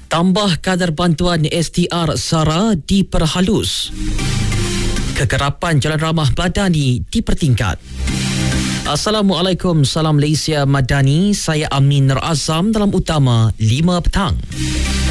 Tambah kadar bantuan STR SARA diperhalus. Kekerapan Jalan Ramah Madani dipertingkat. Assalamualaikum, salam Malaysia Madani. Saya Amin Nur Azam dalam utama 5 petang.